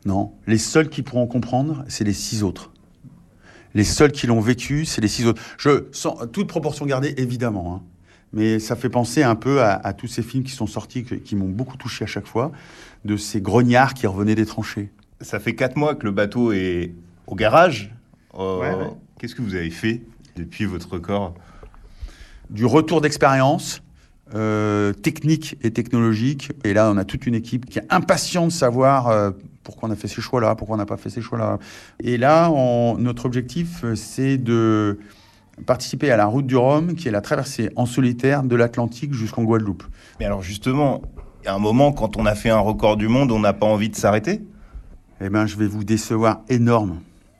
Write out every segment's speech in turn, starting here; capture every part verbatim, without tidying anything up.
Non. Les seuls qui pourront comprendre, c'est les six autres. Les seuls qui l'ont vécu, c'est les six autres. Je, sans toute proportion gardée, évidemment, hein. Mais ça fait penser un peu à, à tous ces films qui sont sortis, qui, qui m'ont beaucoup touché à chaque fois, de ces grognards qui revenaient des tranchées. Ça fait quatre mois que le bateau est au garage. Euh, Ouais, ouais. Qu'est-ce que vous avez fait depuis votre record ? Du retour d'expérience, euh, technique et technologique. Et là, on a toute une équipe qui est impatiente de savoir euh, pourquoi on a fait ces choix-là, pourquoi on n'a pas fait ces choix-là. Et là, on, notre objectif, c'est de participer à la route du Rhum, qui est la traversée en solitaire de l'Atlantique jusqu'en Guadeloupe. Mais alors justement, il y a un moment, quand on a fait un record du monde, on n'a pas envie de s'arrêter ? Eh bien, je vais vous décevoir énorme.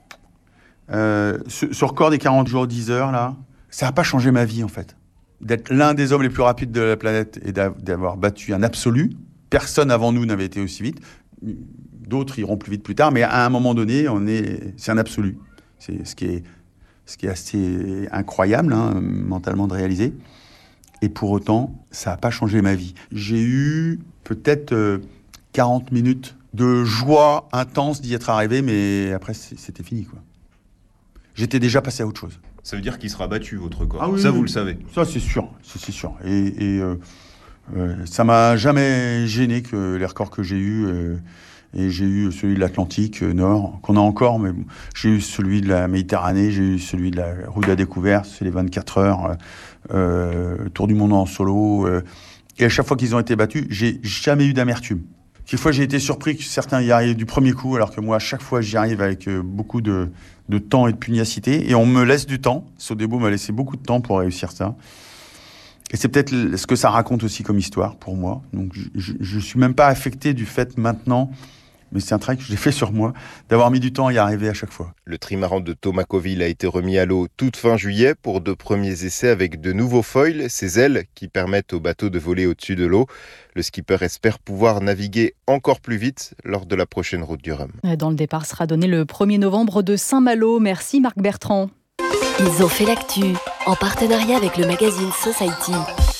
Euh, ce, ce record des quarante jours, dix heures, là, ça n'a pas changé ma vie, en fait. D'être l'un des hommes les plus rapides de la planète et d'avoir battu un absolu. Personne avant nous n'avait été aussi vite. D'autres iront plus vite plus tard, mais à un moment donné, on est, c'est un absolu. C'est ce qui est, ce qui est assez incroyable, hein, mentalement, de réaliser. Et pour autant, ça n'a pas changé ma vie. J'ai eu peut-être euh, quarante minutes de joie intense d'y être arrivé, mais après, c'était fini, quoi. J'étais déjà passé à autre chose. Ça veut dire qu'il sera battu, votre record. Ah oui, ça, oui. vous le savez. Ça, c'est sûr. Ça, c'est sûr. Et, et euh, euh, ça m'a jamais gêné que les records que j'ai eus. Euh, et j'ai eu celui de l'Atlantique euh, Nord, qu'on a encore, mais bon, j'ai eu celui de la Méditerranée, j'ai eu celui de la route de la découverte, c'est les vingt-quatre heures, euh, Tour du monde en solo. Euh, et à chaque fois qu'ils ont été battus, j'ai jamais eu d'amertume. Quelquefois, j'ai été surpris que certains y arrivent du premier coup, alors que moi, à chaque fois, j'y arrive avec euh, beaucoup de, de temps et de pugnacité. Et on me laisse du temps. Sodebo m'a laissé beaucoup de temps pour réussir ça. Et c'est peut-être ce que ça raconte aussi comme histoire pour moi. Donc, je ne suis même pas affecté du fait maintenant, mais c'est un travail que j'ai fait sur moi, d'avoir mis du temps à y arriver à chaque fois. Le trimaran de Thomas Coville a été remis à l'eau toute fin juillet pour de premiers essais avec de nouveaux foils, ces ailes qui permettent au bateau de voler au-dessus de l'eau. Le skipper espère pouvoir naviguer encore plus vite lors de la prochaine route du Rhum. Dans le départ sera donné le premier novembre de Saint-Malo. Merci Marc Bertrand. Ils ont fait l'actu en partenariat avec le magazine Society.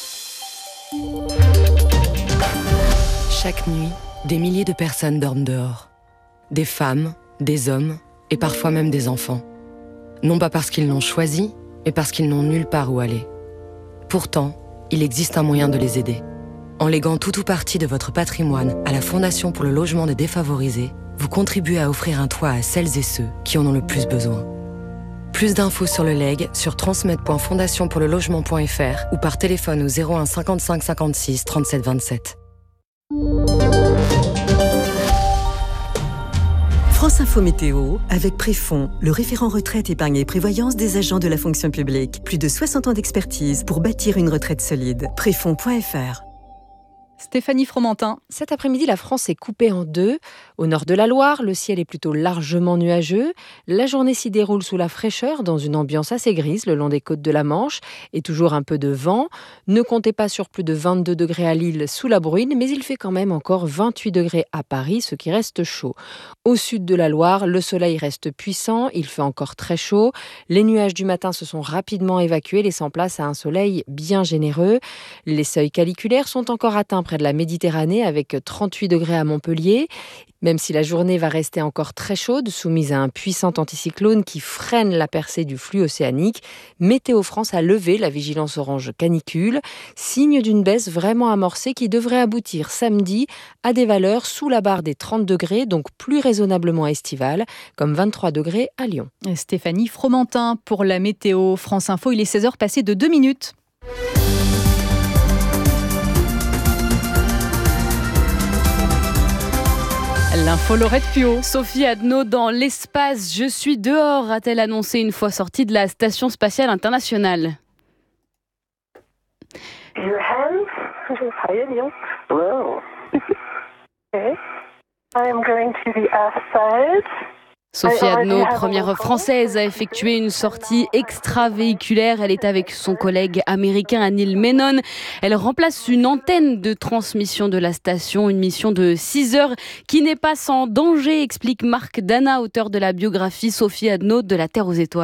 Chaque nuit, des milliers de personnes dorment dehors. Des femmes, des hommes et parfois même des enfants. Non pas parce qu'ils l'ont choisi, mais parce qu'ils n'ont nulle part où aller. Pourtant, il existe un moyen de les aider. En léguant tout ou partie de votre patrimoine à la Fondation pour le logement des défavorisés, vous contribuez à offrir un toit à celles et ceux qui en ont le plus besoin. Plus d'infos sur le legs sur transmed point fondation pour le logement point f r ou par téléphone au zéro un cinquante-cinq cinquante-six trente-sept vingt-sept. France Info Météo, avec Préfond, le référent retraite, épargne et prévoyance des agents de la fonction publique. Plus de soixante ans d'expertise pour bâtir une retraite solide. préfond point f r. Stéphanie Fromentin. Cet après-midi, la France est coupée en deux. Au nord de la Loire, le ciel est plutôt largement nuageux. La journée s'y déroule sous la fraîcheur, dans une ambiance assez grise le long des côtes de la Manche, et toujours un peu de vent. Ne comptez pas sur plus de vingt-deux degrés à Lille sous la bruine, mais il fait quand même encore vingt-huit degrés à Paris, ce qui reste chaud. Au sud de la Loire, le soleil reste puissant, il fait encore très chaud. Les nuages du matin se sont rapidement évacués, laissant place à un soleil bien généreux. Les seuils caliculaires sont encore atteints près de la Méditerranée avec trente-huit degrés à Montpellier. Même si la journée va rester encore très chaude, soumise à un puissant anticyclone qui freine la percée du flux océanique, Météo France a levé la vigilance orange canicule, signe d'une baisse vraiment amorcée qui devrait aboutir samedi à des valeurs sous la barre des trente degrés, donc plus raisonnablement estivales, comme vingt-trois degrés à Lyon. Stéphanie Fromentin pour la météo. France Info, il est seize heures passées de deux minutes. L'info Laurette Puot. Sophie Adno dans l'espace. Je suis dehors, a-t-elle annoncé une fois sortie de la Station spatiale internationale. Your hands higher, Lyon. Wow. Okay. I am going to the earth side. Sophie Adno, première française à effectuer une sortie extravéhiculaire. Elle est avec son collègue américain Neil Menon. Elle remplace une antenne de transmission de la station, une mission de six heures qui n'est pas sans danger, explique Marc Dana, auteur de la biographie Sophie Adno de la Terre aux étoiles.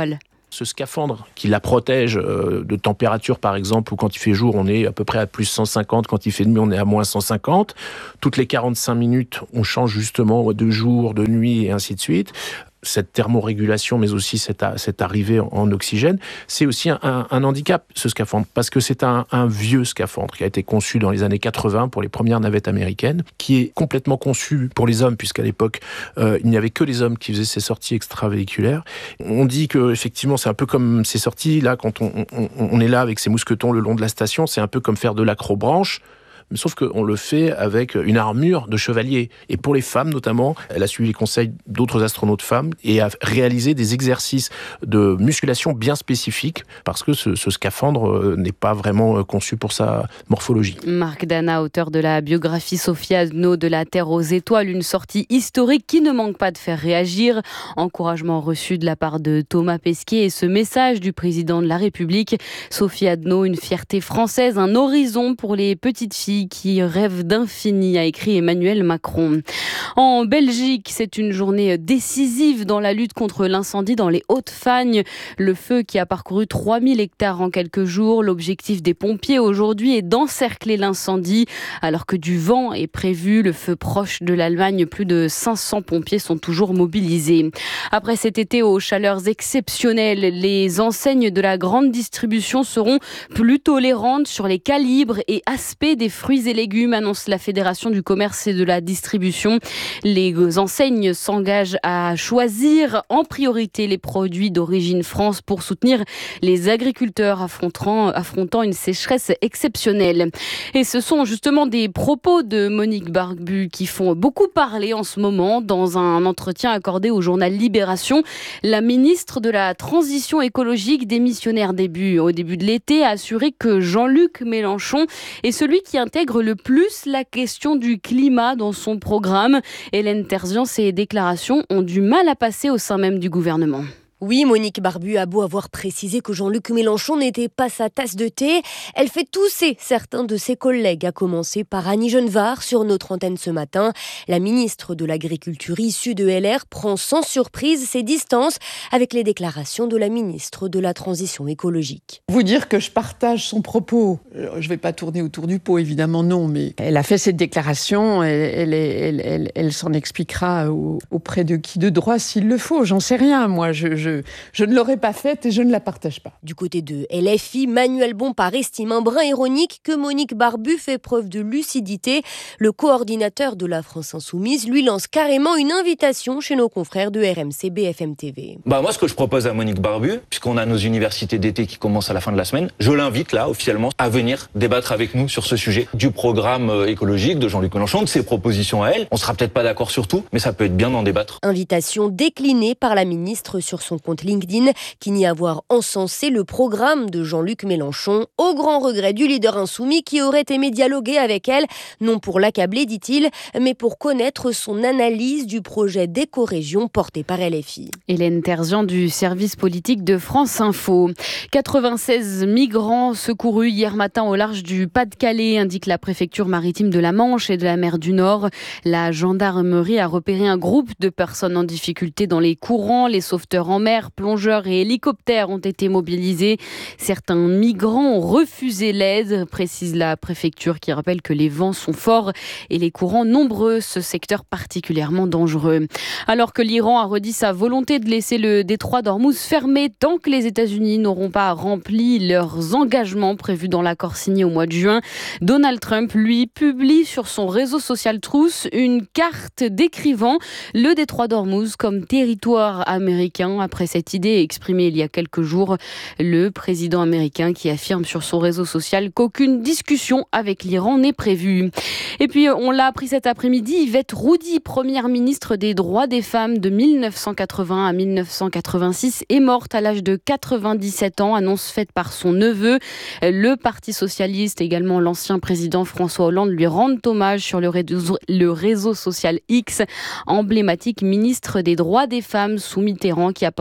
Ce scaphandre qui la protège euh, de température, par exemple, où quand il fait jour, on est à peu près à plus cent cinquante, quand il fait nuit, on est à moins cent cinquante. Toutes les quarante-cinq minutes, on change justement de jour, de nuit et ainsi de suite. Cette thermorégulation, mais aussi cette, cette arrivée en oxygène, c'est aussi un, un, un handicap, ce scaphandre, parce que c'est un, un vieux scaphandre qui a été conçu dans les années quatre-vingts pour les premières navettes américaines, qui est complètement conçu pour les hommes, puisqu'à l'époque, euh, il n'y avait que les hommes qui faisaient ces sorties extravéhiculaires. On dit que effectivement, c'est un peu comme ces sorties, là, quand on, on, on est là avec ses mousquetons le long de la station, c'est un peu comme faire de l'acrobranche, sauf qu'on le fait avec une armure de chevalier. Et pour les femmes notamment, elle a suivi les conseils d'autres astronautes femmes et a réalisé des exercices de musculation bien spécifiques parce que ce, ce scaphandre n'est pas vraiment conçu pour sa morphologie. Marc Dana, auteur de la biographie Sophie Adno de la Terre aux étoiles, une sortie historique qui ne manque pas de faire réagir. Encouragement reçu de la part de Thomas Pesquet et ce message du président de la République. Sophie Adno, une fierté française, un horizon pour les petites filles qui rêve d'infini, a écrit Emmanuel Macron. En Belgique, c'est une journée décisive dans la lutte contre l'incendie dans les Hautes-Fagnes. Le feu qui a parcouru trois mille hectares en quelques jours. L'objectif des pompiers aujourd'hui est d'encercler l'incendie. Alors que du vent est prévu, le feu proche de l'Allemagne, plus de cinq cents pompiers sont toujours mobilisés. Après cet été aux chaleurs exceptionnelles, les enseignes de la grande distribution seront plus tolérantes sur les calibres et aspects des fruits et légumes, annonce la Fédération du commerce et de la distribution. Les enseignes s'engagent à choisir en priorité les produits d'origine France pour soutenir les agriculteurs affrontant, affrontant une sécheresse exceptionnelle. Et ce sont justement des propos de Monique Barbu qui font beaucoup parler en ce moment. Dans un entretien accordé au journal Libération, la ministre de la Transition écologique, démissionnaire début, au début de l'été, a assuré que Jean-Luc Mélenchon est celui qui intègre le plus la question du climat dans son programme. Hélène Terzian, ces déclarations ont du mal à passer au sein même du gouvernement. Oui, Monique Barbu a beau avoir précisé que Jean-Luc Mélenchon n'était pas sa tasse de thé, elle fait tousser certains de ses collègues, à commencer par Annie Genevard sur notre antenne ce matin. La ministre de l'Agriculture issue de L R prend sans surprise ses distances avec les déclarations de la ministre de la Transition écologique. Vous dire que je partage son propos, je ne vais pas tourner autour du pot, évidemment non, mais elle a fait cette déclaration, elle, elle, elle, elle, elle s'en expliquera auprès de qui de droit s'il le faut, j'en sais rien, moi, je, je Je, je ne l'aurais pas faite et je ne la partage pas. Du côté de L F I, Manuel Bompard estime un brin ironique que Monique Barbu fait preuve de lucidité. Le coordinateur de la France Insoumise lui lance carrément une invitation chez nos confrères de R M C B F M T V. Bah moi, ce que je propose à Monique Barbu, puisqu'on a nos universités d'été qui commencent à la fin de la semaine, je l'invite là, officiellement, à venir débattre avec nous sur ce sujet du programme écologique de Jean-Luc Mélenchon, de ses propositions à elle. On sera peut-être pas d'accord sur tout, mais ça peut être bien d'en débattre. Invitation déclinée par la ministre sur son compte LinkedIn, qui nie avoir encensé le programme de Jean-Luc Mélenchon, au grand regret du leader insoumis qui aurait aimé dialoguer avec elle, non pour l'accabler, dit-il, mais pour connaître son analyse du projet d'éco-région porté par L F I. Hélène Terzian du service politique de France Info. quatre-vingt-seize migrants secourus hier matin au large du Pas-de-Calais, indique la préfecture maritime de la Manche et de la mer du Nord. La gendarmerie a repéré un groupe de personnes en difficulté dans les courants. Les sauveteurs en mer, plongeurs et hélicoptères ont été mobilisés. Certains migrants ont refusé l'aide, précise la préfecture, qui rappelle que les vents sont forts et les courants nombreux, ce secteur particulièrement dangereux. Alors que l'Iran a redit sa volonté de laisser le détroit d'Ormuz fermé tant que les États-Unis n'auront pas rempli leurs engagements prévus dans l'accord signé au mois de juin, Donald Trump, lui, publie sur son réseau social Truth une carte décrivant le détroit d'Ormuz comme territoire américain. Après cette idée exprimée il y a quelques jours, le président américain qui affirme sur son réseau social qu'aucune discussion avec l'Iran n'est prévue. Et puis on l'a appris cet après-midi, Yvette Roudy, première ministre des droits des femmes de mille neuf cent quatre-vingts à mille neuf cent quatre-vingt-six, est morte à l'âge de quatre-vingt-dix-sept ans, annonce faite par son neveu. Le Parti socialiste, également l'ancien président François Hollande, lui rendent hommage sur le réseau, le réseau social X, emblématique ministre des droits des femmes sous Mitterrand qui a porté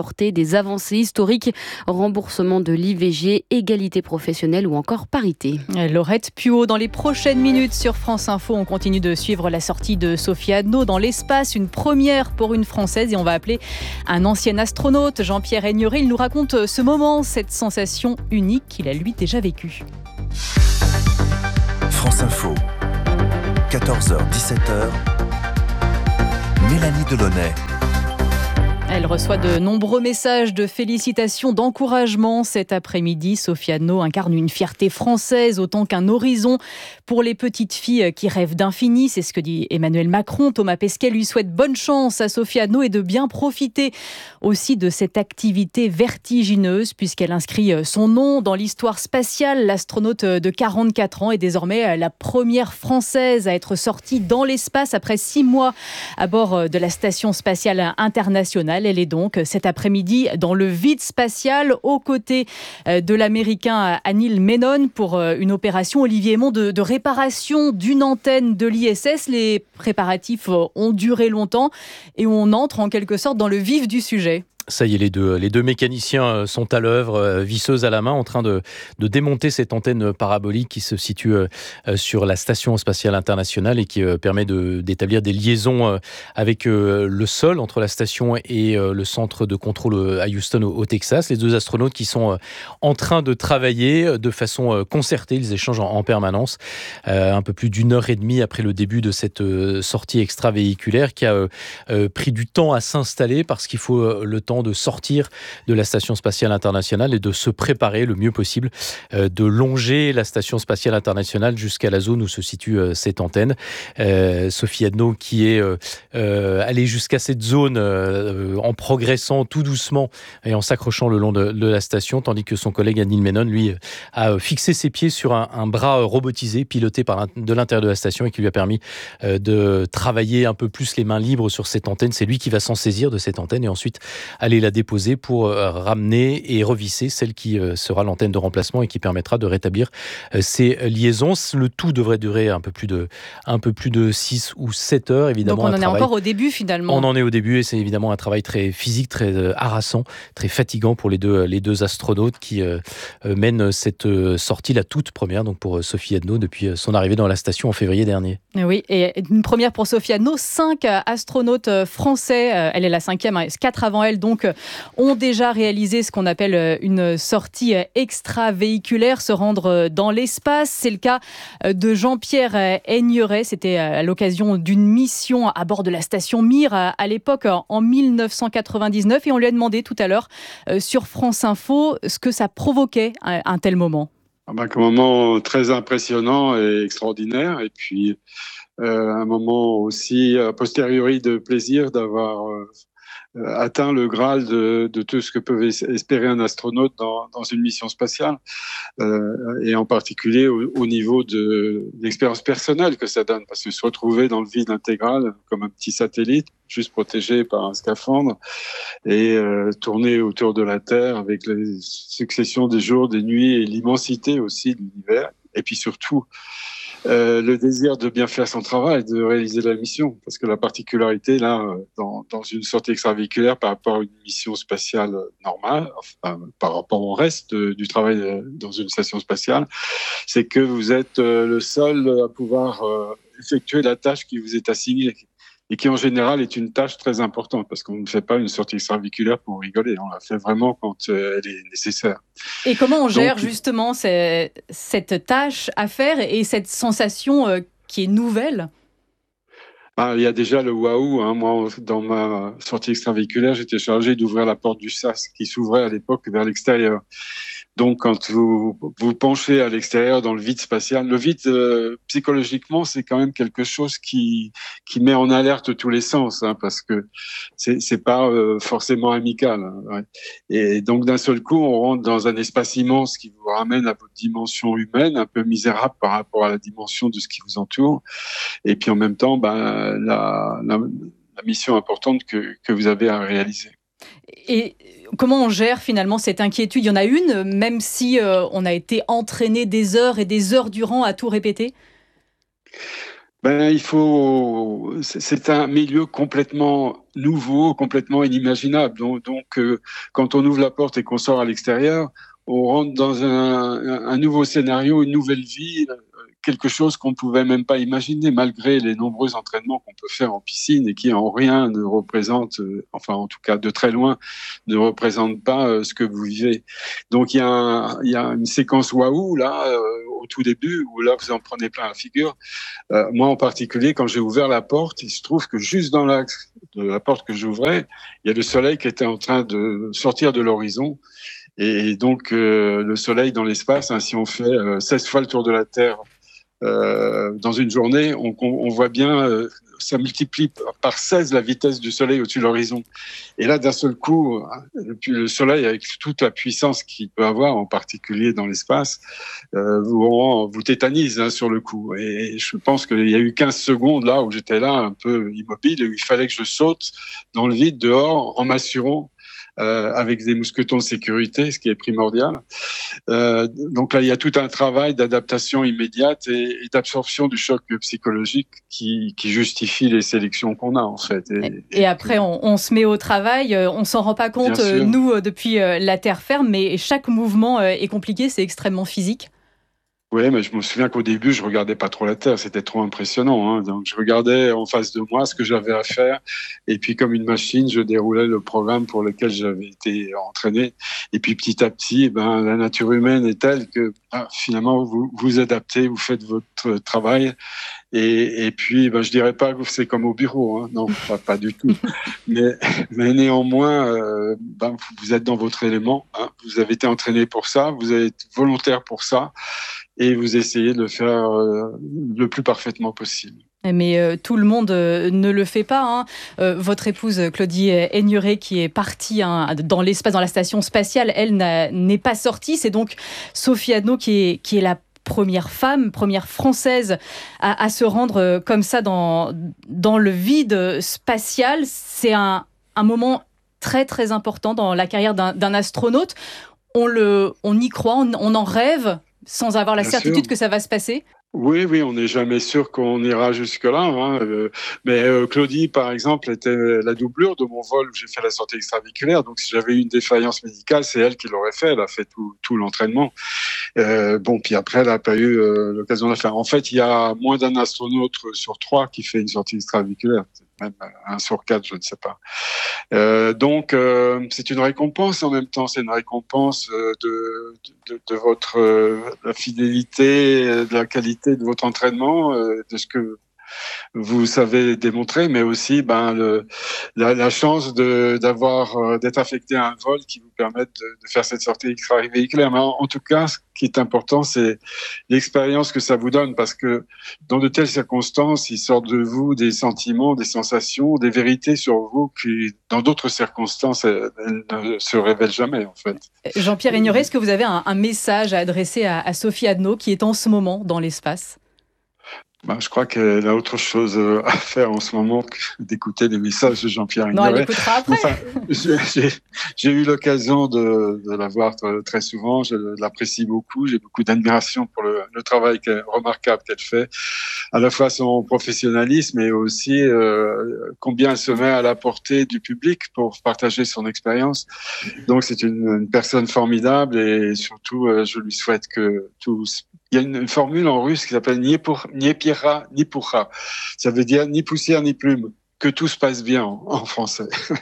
apporter des avancées historiques, remboursement de l'I V G, égalité professionnelle ou encore parité. Laurette Puot, dans les prochaines minutes sur France Info, on continue de suivre la sortie de Sophie Adno dans l'espace, une première pour une Française, et on va appeler un ancien astronaute, Jean-Pierre Aigneret. Il nous raconte ce moment, cette sensation unique qu'il a lui déjà vécue. France Info, quatorze heures dix-sept heures, Mélanie Delaunay. Elle reçoit de nombreux messages de félicitations, d'encouragement cet après-midi. Sophie Adno incarne une fierté française autant qu'un horizon pour les petites filles qui rêvent d'infini. C'est ce que dit Emmanuel Macron. Thomas Pesquet lui souhaite bonne chance à Sophie Adno et de bien profiter aussi de cette activité vertigineuse puisqu'elle inscrit son nom dans l'histoire spatiale. L'astronaute de quarante-quatre ans est désormais la première Française à être sortie dans l'espace après six mois à bord de la Station spatiale internationale. Elle est donc cet après-midi dans le vide spatial aux côtés de l'Américain Neil Menon pour une opération, Olivier Aymon, de, de réparation d'une antenne de l'I S S. Les préparatifs ont duré longtemps et on entre en quelque sorte dans le vif du sujet. Ça y est, les deux, les deux mécaniciens sont à l'œuvre, visseuse à la main, en train de, de démonter cette antenne parabolique qui se situe sur la Station spatiale internationale et qui permet de, d'établir des liaisons avec le sol entre la station et le centre de contrôle à Houston, au, au Texas. Les deux astronautes qui sont en train de travailler de façon concertée, ils échangent en, en permanence. Euh, un peu plus d'une heure et demie après le début de cette sortie extravéhiculaire qui a euh, pris du temps à s'installer parce qu'il faut le temps de sortir de la Station spatiale internationale et de se préparer le mieux possible, euh, de longer la Station spatiale internationale jusqu'à la zone où se situe euh, cette antenne. Euh, Sophie Adno qui est euh, euh, allée jusqu'à cette zone euh, en progressant tout doucement et en s'accrochant le long de, de la station, tandis que son collègue Neil Menon, lui, a fixé ses pieds sur un, un bras robotisé piloté par de l'intérieur de la station et qui lui a permis euh, de travailler un peu plus les mains libres sur cette antenne. C'est lui qui va s'en saisir de cette antenne et ensuite aller la déposer pour euh, ramener et revisser celle qui euh, sera l'antenne de remplacement et qui permettra de rétablir euh, ces liaisons. Le tout devrait durer un peu plus de, un peu plus de six ou sept heures, évidemment. Donc on en travail, est encore au début finalement. On en est au début et c'est évidemment un travail très physique, très euh, harassant, très fatigant pour les deux, les deux astronautes qui euh, mènent cette euh, sortie, la toute première donc pour Sophie Adno depuis son arrivée dans la station en février dernier. Oui, et une première pour Sophie Adno, cinq astronautes français, elle est la cinquième, quatre avant elle donc, ont déjà réalisé ce qu'on appelle une sortie extravéhiculaire, se rendre dans l'espace. C'est le cas de Jean-Pierre Aigneret. C'était à l'occasion d'une mission à bord de la station Mir à l'époque en mille neuf cent quatre-vingt-dix-neuf. Et on lui a demandé tout à l'heure sur France Info ce que ça provoquait un tel moment. Ah ben, un moment très impressionnant et extraordinaire. Et puis euh, un moment aussi a posteriori de plaisir d'avoir euh, atteint le Graal de, de tout ce que peut espérer un astronaute dans, dans une mission spatiale, euh, et en particulier au, au niveau de l'expérience personnelle que ça donne, parce que se retrouver dans le vide intégral comme un petit satellite, juste protégé par un scaphandre, et euh, tourner autour de la Terre avec les successions des jours, des nuits et l'immensité aussi de l'univers, et puis surtout Euh, le désir de bien faire son travail, de réaliser la mission. Parce que la particularité, là, dans, dans une sortie extravéhiculaire par rapport à une mission spatiale normale, enfin, par rapport au reste de, du travail de, dans une station spatiale, c'est que vous êtes euh, le seul à pouvoir euh, effectuer la tâche qui vous est assignée. Et qui en général est une tâche très importante, parce qu'on ne fait pas une sortie extravéhiculaire pour rigoler, on la fait vraiment quand euh, elle est nécessaire. Et comment on gère Donc, justement ces, cette tâche à faire et cette sensation euh, qui est nouvelle ? Ah, il y a déjà le waouh. Hein. Moi, dans ma sortie extravéhiculaire, j'étais chargé d'ouvrir la porte du sas qui s'ouvrait à l'époque vers l'extérieur. Donc, quand vous vous penchez à l'extérieur dans le vide spatial, le vide, euh, psychologiquement, c'est quand même quelque chose qui qui met en alerte tous les sens, hein, parce que c'est c'est pas euh, forcément amical. Hein, ouais. Et donc, d'un seul coup, on rentre dans un espace immense qui vous ramène à votre dimension humaine, un peu misérable par rapport à la dimension de ce qui vous entoure. Et puis, en même temps, ben, la, la, la mission importante que que vous avez à réaliser. Et comment on gère finalement cette inquiétude ? Il y en a une, même si euh, on a été entraîné des heures et des heures durant à tout répéter ? Ben, il faut. C'est un milieu complètement nouveau, complètement inimaginable. Donc, donc euh, quand on ouvre la porte et qu'on sort à l'extérieur, on rentre dans un, un nouveau scénario, une nouvelle vie, quelque chose qu'on ne pouvait même pas imaginer, malgré les nombreux entraînements qu'on peut faire en piscine et qui en rien ne représentent, euh, enfin en tout cas de très loin, ne représentent pas euh, ce que vous vivez. Donc il y a, un, il y a une séquence waouh là, euh, au tout début, où là vous en prenez plein la figure. Euh, moi en particulier, quand j'ai ouvert la porte, il se trouve que juste dans l'axe de la porte que j'ouvrais, il y a le soleil qui était en train de sortir de l'horizon. Et donc euh, le soleil dans l'espace, hein, si on fait euh, seize fois le tour de la Terre euh, dans une journée, on, on voit bien, euh, ça multiplie par seize la vitesse du soleil au-dessus de l'horizon. Et là, d'un seul coup, le soleil, avec toute la puissance qu'il peut avoir, en particulier dans l'espace, euh, vous, vous tétanise hein, sur le coup. Et je pense qu'il y a eu quinze secondes là où j'étais là un peu immobile et où il fallait que je saute dans le vide dehors en m'assurant Euh, avec des mousquetons de sécurité, ce qui est primordial. Euh, donc là, il y a tout un travail d'adaptation immédiate et, et d'absorption du choc psychologique qui, qui justifie les sélections qu'on a, en fait. Et, et, et après, on, on se met au travail, on s'en rend pas compte, nous, depuis la terre ferme, mais chaque mouvement est compliqué, c'est extrêmement physique. Oui, mais je me souviens qu'au début, je regardais pas trop la Terre, c'était trop impressionnant. Hein. Donc, je regardais en face de moi ce que j'avais à faire, et puis comme une machine, je déroulais le programme pour lequel j'avais été entraîné. Et puis petit à petit, ben, la nature humaine est telle que ah, finalement, vous vous adaptez, vous faites votre travail. Et, et puis, ben, je dirais pas que c'est comme au bureau, hein. Non, pas, pas du tout. Mais, mais néanmoins, euh, ben, vous êtes dans votre élément. Hein. Vous avez été entraîné pour ça, vous êtes volontaire pour ça, et vous essayez de le faire euh, le plus parfaitement possible. Mais euh, tout le monde euh, ne le fait pas. Hein. Euh, votre épouse Claudie Aigneret, qui est partie hein, dans l'espace, dans la station spatiale, elle n'a, n'est pas sortie. C'est donc Sophie Adno qui est, qui est la première femme, première française à, à se rendre comme ça dans, dans le vide spatial. C'est un, un moment très très important dans la carrière d'un, d'un astronaute. On, le, on y croit, on, on en rêve sans avoir la Bien certitude sûr. Que ça va se passer. Oui, oui, on n'est jamais sûr qu'on ira jusque-là. Hein. Euh, mais euh, Claudie, par exemple, était la doublure de mon vol où j'ai fait la sortie extraviculaire. Donc, si j'avais eu une défaillance médicale, c'est elle qui l'aurait fait. Elle a fait tout, tout l'entraînement. Euh, bon, puis après, elle n'a pas eu euh, l'occasion de la faire. En fait, il y a moins d'un astronaute sur trois qui fait une sortie extraviculaire. Même un sur quatre, je ne sais pas. Euh, donc, euh, c'est une récompense en même temps. C'est une récompense euh, de, de, de votre euh, la fidélité, de la qualité de votre entraînement, euh, de ce que vous savez démontrer, mais aussi ben, le, la, la chance de, d'avoir, euh, d'être affecté à un vol qui vous permette de, de faire cette sortie extravéhiculaire. Mais en, en tout cas, ce qui est important, c'est l'expérience que ça vous donne, parce que dans de telles circonstances, il sort de vous des sentiments, des sensations, des vérités sur vous qui, dans d'autres circonstances, elles, elles ne se révèlent jamais, en fait. Jean-Pierre Aigneret, est-ce que vous avez un, un message à adresser à, à Sophie Adno, qui est en ce moment dans l'espace ? Ben, je crois qu'elle a autre chose à faire en ce moment que d'écouter les messages de Jean-Pierre Aigneret. Non, elle écoutera après. Enfin, j'ai, j'ai eu l'occasion de, de la voir très souvent. Je l'apprécie beaucoup. J'ai beaucoup d'admiration pour le, le travail qu'elle, remarquable qu'elle fait, à la fois son professionnalisme et aussi euh, combien elle se met à la portée du public pour partager son expérience. Donc, c'est une, une personne formidable et surtout, euh, je lui souhaite que tous. Il y a une, une formule en russe qui s'appelle ni pour ni pira ni pourra. Ça veut dire ni poussière ni plume. Que tout se passe bien en, en français.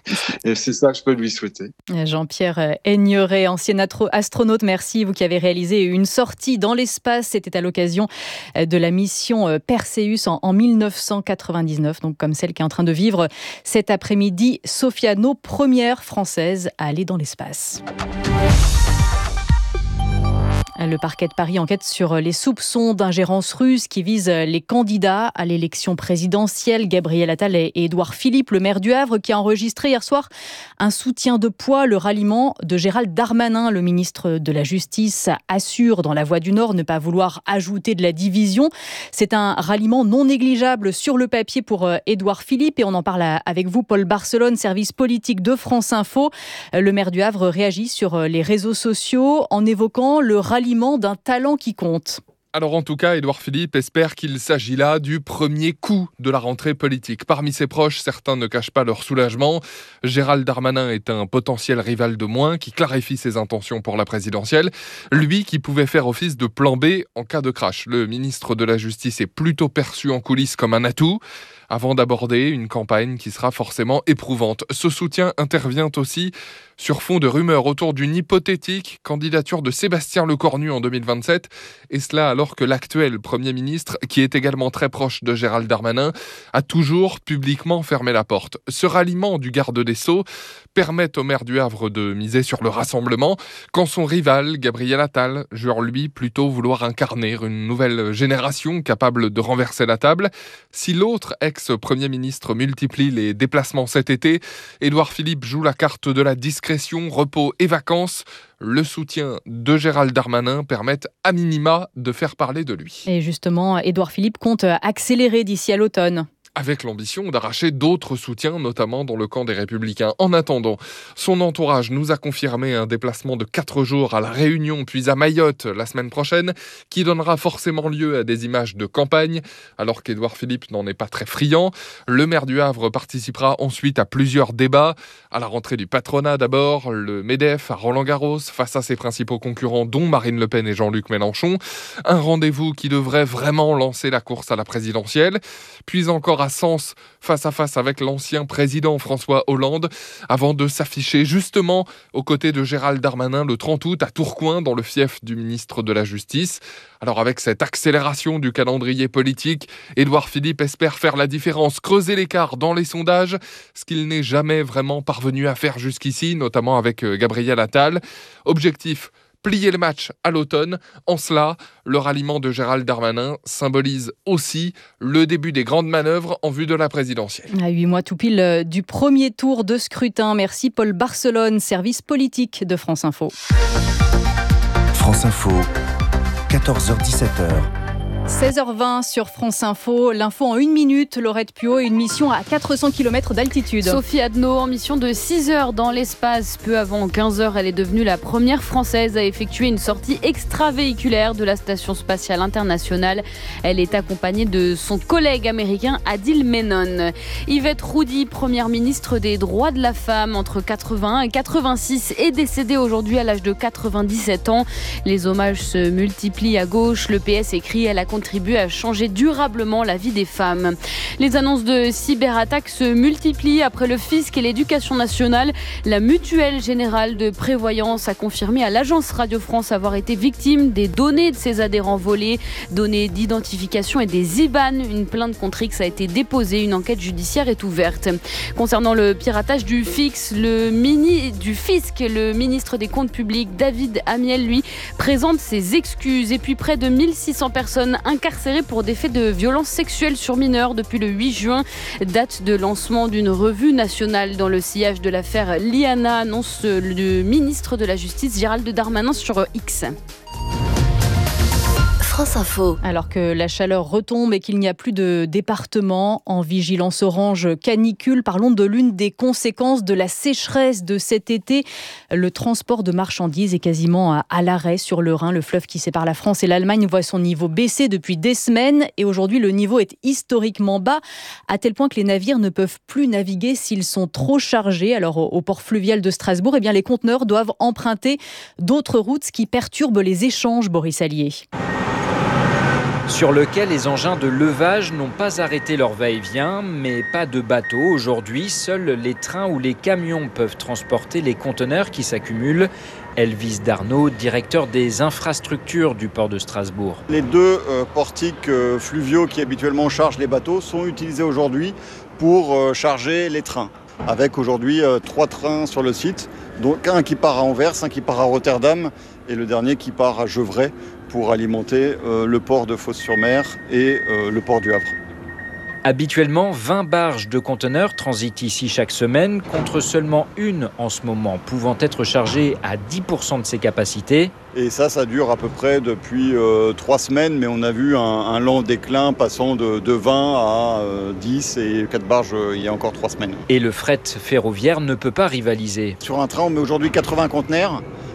Et c'est ça que je peux lui souhaiter. Jean-Pierre Aigneret, ancien astronaute, merci. Vous qui avez réalisé une sortie dans l'espace, c'était à l'occasion de la mission Perseus en, en dix-neuf cent quatre-vingt-dix-neuf, donc comme celle qui est en train de vivre cet après-midi. Sophie Adno, première française à aller dans l'espace. Le parquet de Paris enquête sur les soupçons d'ingérence russe qui visent les candidats à l'élection présidentielle. Gabriel Attal et Édouard Philippe, le maire du Havre, qui a enregistré hier soir un soutien de poids. Le ralliement de Gérald Darmanin, le ministre de la Justice, assure dans La Voix du Nord ne pas vouloir ajouter de la division. C'est un ralliement non négligeable sur le papier pour Édouard Philippe et on en parle avec vous, Paul Barcelone, service politique de France Info. Le maire du Havre réagit sur les réseaux sociaux en évoquant le ralliement d'un talent qui compte. Alors en tout cas, Édouard Philippe espère qu'il s'agit là du premier coup de la rentrée politique. Parmi ses proches, certains ne cachent pas leur soulagement. Gérald Darmanin est un potentiel rival de moins qui clarifie ses intentions pour la présidentielle. Lui qui pouvait faire office de plan B en cas de crash. Le ministre de la Justice est plutôt perçu en coulisses comme un atout, avant d'aborder une campagne qui sera forcément éprouvante. Ce soutien intervient aussi sur fond de rumeurs autour d'une hypothétique candidature de Sébastien Lecornu en deux mille vingt-sept, et cela alors que l'actuel Premier ministre, qui est également très proche de Gérald Darmanin, a toujours publiquement fermé la porte. Ce ralliement du garde des Sceaux permet au maire du Havre de miser sur le rassemblement, quand son rival, Gabriel Attal, jure lui plutôt vouloir incarner une nouvelle génération capable de renverser la table. Si l'autre ex-Premier ministre multiplie les déplacements cet été, Édouard Philippe joue la carte de la discrétion, repos et vacances. Le soutien de Gérald Darmanin permet à minima de faire parler de lui. Et justement, Édouard Philippe compte accélérer d'ici à l'automne, avec l'ambition d'arracher d'autres soutiens, notamment dans le camp des Républicains. En attendant, son entourage nous a confirmé un déplacement de quatre jours à La Réunion, puis à Mayotte la semaine prochaine, qui donnera forcément lieu à des images de campagne, alors qu'Édouard Philippe n'en est pas très friand. Le maire du Havre participera ensuite à plusieurs débats, à la rentrée du patronat d'abord, le MEDEF à Roland-Garros, face à ses principaux concurrents, dont Marine Le Pen et Jean-Luc Mélenchon. Un rendez-vous qui devrait vraiment lancer la course à la présidentielle, puis encore à Sens, face à face avec l'ancien président François Hollande, avant de s'afficher justement aux côtés de Gérald Darmanin le trente août à Tourcoing, dans le fief du ministre de la Justice. Alors avec cette accélération du calendrier politique, Édouard Philippe espère faire la différence, creuser l'écart dans les sondages, ce qu'il n'est jamais vraiment parvenu à faire jusqu'ici, notamment avec Gabriel Attal. Objectif: plier le match à l'automne. En cela, le ralliement de Gérald Darmanin symbolise aussi le début des grandes manœuvres en vue de la présidentielle. À huit mois tout pile du premier tour de scrutin. Merci Paul Barcelone, service politique de France Info. France Info, quatorze heures dix-sept heures. seize heures vingt sur France Info, l'info en une minute. Laurette Puot, une mission à quatre cents kilomètres d'altitude. Sophie Adno en mission de six heures dans l'espace. Peu avant quinze heures, elle est devenue la première Française à effectuer une sortie extravéhiculaire de la Station spatiale internationale. Elle est accompagnée de son collègue américain Adil Menon. Yvette Roudy, première ministre des droits de la femme entre quatre-vingt-un et quatre-vingt-six, est décédée aujourd'hui à l'âge de quatre-vingt-dix-sept ans. Les hommages se multiplient à gauche. Le P S écrit: elle a contribuer à changer durablement la vie des femmes. Les annonces de cyberattaques se multiplient après le fisc et l'éducation nationale. La Mutuelle Générale de Prévoyance a confirmé à l'agence Radio France avoir été victime des données de ses adhérents volées, données d'identification et des I B A N. Une plainte contre X a été déposée, une enquête judiciaire est ouverte. Concernant le piratage du, fix, le mini, du fisc, le ministre des Comptes publics, David Amiel, lui, présente ses excuses. Et puis près de mille six cents personnes incarcérées pour des faits de violences sexuelles sur mineurs depuis le huit juin, date de lancement d'une revue nationale dans le sillage de l'affaire Liana, annonce le ministre de la Justice Gérald Darmanin sur X. France Info. Alors que la chaleur retombe et qu'il n'y a plus de département en vigilance orange canicule, parlons de l'une des conséquences de la sécheresse de cet été. Le transport de marchandises est quasiment à, à l'arrêt sur le Rhin. Le fleuve qui sépare la France et l'Allemagne voit son niveau baisser depuis des semaines et aujourd'hui le niveau est historiquement bas, à tel point que les navires ne peuvent plus naviguer s'ils sont trop chargés. Alors au, au port fluvial de Strasbourg, eh bien, les conteneurs doivent emprunter d'autres routes, ce qui perturbe les échanges, Boris Allier. Sur lequel les engins de levage n'ont pas arrêté leur va-et-vient, mais pas de bateaux. Aujourd'hui, seuls les trains ou les camions peuvent transporter les conteneurs qui s'accumulent. Elvis Darnaud, directeur des infrastructures du port de Strasbourg. Les deux euh, portiques euh, fluviaux qui habituellement chargent les bateaux sont utilisés aujourd'hui pour euh, charger les trains. Avec aujourd'hui euh, trois trains sur le site, donc un qui part à Anvers, un qui part à Rotterdam et le dernier qui part à Gevrey pour alimenter euh, le port de Fos-sur-Mer et euh, le port du Havre. Habituellement, vingt barges de conteneurs transitent ici chaque semaine, contre seulement une en ce moment, pouvant être chargée à dix pour cent de ses capacités. Et ça, ça dure à peu près depuis euh, trois semaines, mais on a vu un, un lent déclin passant de, de vingt à euh, dix et quatre barges euh, il y a encore trois semaines. Et le fret ferroviaire ne peut pas rivaliser. Sur un train, on met aujourd'hui quatre-vingts conteneurs.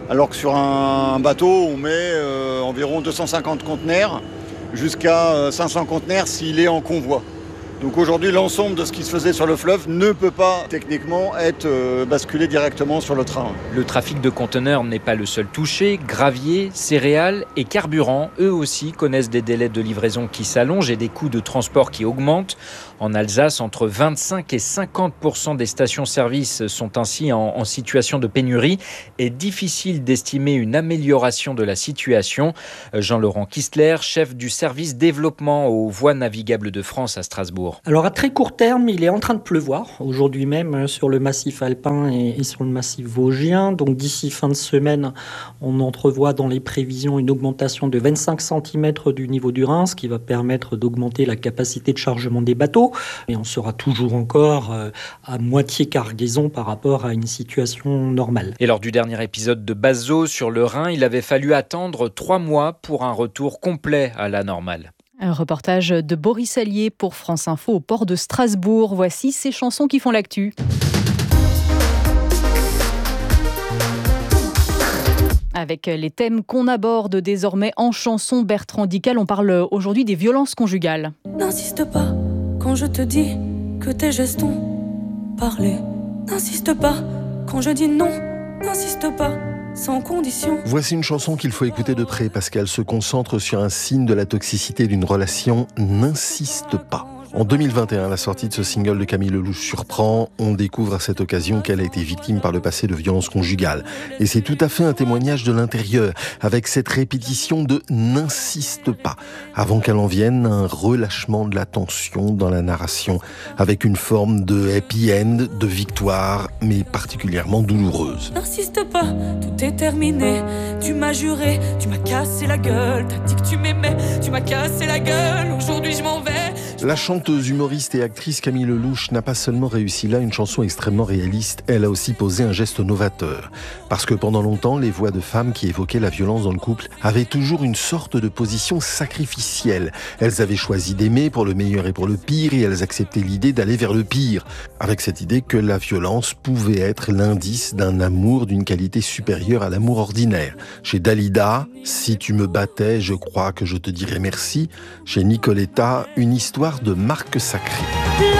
alors que sur un bateau, on met euh, environ deux cent cinquante conteneurs jusqu'à euh, cinq cents conteneurs s'il est en convoi. Donc aujourd'hui, l'ensemble de ce qui se faisait sur le fleuve ne peut pas techniquement être euh, basculé directement sur le train. Le trafic de conteneurs n'est pas le seul touché. Gravier, céréales et carburant, eux aussi, connaissent des délais de livraison qui s'allongent et des coûts de transport qui augmentent. En Alsace, entre vingt-cinq et cinquante pour cent des stations-service sont ainsi en, en situation de pénurie et difficile d'estimer une amélioration de la situation. Jean-Laurent Kistler, chef du service développement aux voies navigables de France à Strasbourg. Alors à très court terme, il est en train de pleuvoir, aujourd'hui même sur le massif alpin et, et sur le massif vosgien. Donc d'ici fin de semaine, on entrevoit dans les prévisions une augmentation de vingt-cinq centimètres du niveau du Rhin, ce qui va permettre d'augmenter la capacité de chargement des bateaux. Et on sera toujours encore à moitié cargaison par rapport à une situation normale. Et lors du dernier épisode de Bazo sur le Rhin, il avait fallu attendre trois mois pour un retour complet à la normale. Un reportage de Boris Allier pour France Info au port de Strasbourg. Voici ces chansons qui font l'actu. Avec les thèmes qu'on aborde désormais en chanson, Bertrand Dical, on parle aujourd'hui des violences conjugales. N'insiste pas quand je te dis que tes gestes ont parlé. N'insiste pas quand je dis non. N'insiste pas. Sans condition. Voici une chanson qu'il faut écouter de près parce qu'elle se concentre sur un signe de la toxicité d'une relation. N'insiste pas. En deux mille vingt et un, la sortie de ce single de Camille Lelouch surprend. On découvre à cette occasion qu'elle a été victime par le passé de violences conjugales. Et c'est tout à fait un témoignage de l'intérieur, avec cette répétition de « n'insiste pas », avant qu'elle en vienne un relâchement de la tension dans la narration, avec une forme de happy end, de victoire, mais particulièrement douloureuse. N'insiste pas, tout est terminé. Tu m'as juré, tu m'as cassé la gueule. T'as dit que tu m'aimais, tu m'as cassé la gueule. Aujourd'hui je m'en vais. La chanteuse, humoriste et actrice Camille Lelouch n'a pas seulement réussi là une chanson extrêmement réaliste, elle a aussi posé un geste novateur. Parce que pendant longtemps, les voix de femmes qui évoquaient la violence dans le couple avaient toujours une sorte de position sacrificielle. Elles avaient choisi d'aimer pour le meilleur et pour le pire, et elles acceptaient l'idée d'aller vers le pire, avec cette idée que la violence pouvait être l'indice d'un amour d'une qualité supérieure à l'amour ordinaire. Chez Dalida, « Si tu me battais, je crois que je te dirais merci ». Chez Nicoletta, une histoire de marque sacrée.